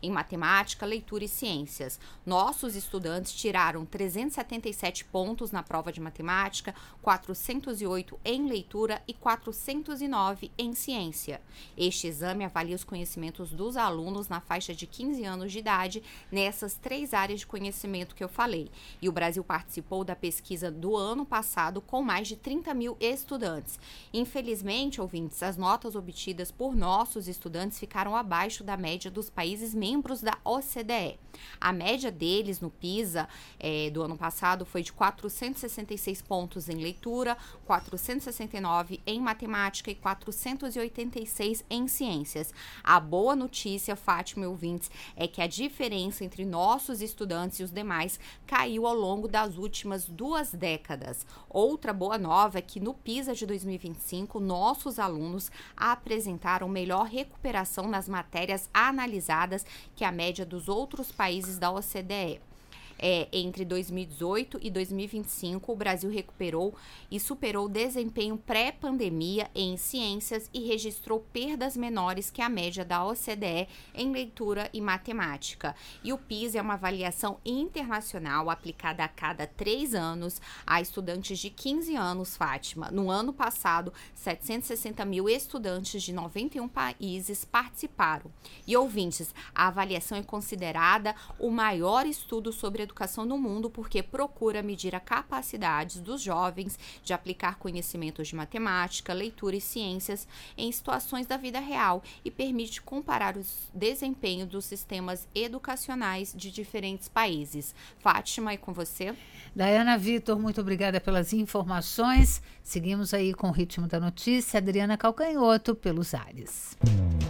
em matemática, leitura e ciências. Nossos estudantes tiraram 377 pontos na prova de matemática, 408 em leitura e 409 em ciência. Este exame avalia os conhecimentos dos alunos na faixa de 15 anos de idade nessas 3 áreas de conhecimento que eu falei. E o Brasil participou da pesquisa do ano passado com mais de 30 mil estudantes. Infelizmente, ouvintes, as notas obtidas por nossos estudantes ficaram abaixo da média dos países membros da OCDE. A média deles no PISA do ano passado foi de 466 pontos em leitura, 469 em matemática e 486 em ciências. A boa notícia, Fátima e ouvintes, é que a diferença entre nossos estudantes e os demais caiu ao longo das últimas 2 décadas. Outra boa nova é que no PISA de 2025, nossos alunos apresentaram melhor recuperação nas matérias analisadas que a média dos outros países da OCDE. Entre 2018 e 2025, o Brasil recuperou e superou o desempenho pré-pandemia em ciências e registrou perdas menores que a média da OCDE em leitura e matemática. E o PISA é uma avaliação internacional aplicada a cada 3 anos a estudantes de 15 anos, Fátima. No ano passado, 760 mil estudantes de 91 países participaram. E ouvintes, a avaliação é considerada o maior estudo sobre educação no mundo porque procura medir a capacidade dos jovens de aplicar conhecimentos de matemática, leitura e ciências em situações da vida real e permite comparar os desempenhos dos sistemas educacionais de diferentes países. Fátima, é com você. Daiana Vitor, muito obrigada pelas informações. Seguimos aí com o ritmo da notícia. Adriana Calcanhoto pelos ares.